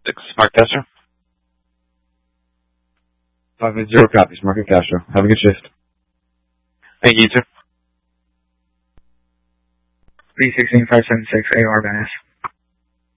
Mark Castro. 580 copies. Mark Castro. Have a good shift. Thank you, sir. 316-576 AR Van Ness.